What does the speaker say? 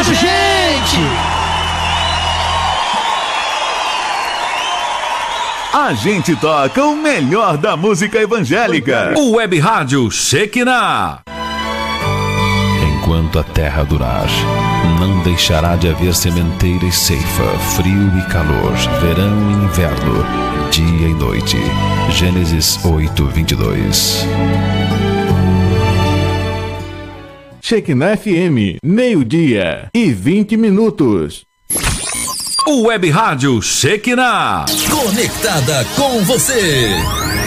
Beijo, gente! A gente toca o melhor da música evangélica. O Web Rádio Shekinah. Enquanto a terra durar, não deixará de haver sementeira e ceifa, frio e calor, verão e inverno, dia e noite. Gênesis 8:22. Shekinah FM, 12:20. O Web Rádio Shekinah. Conectada com você.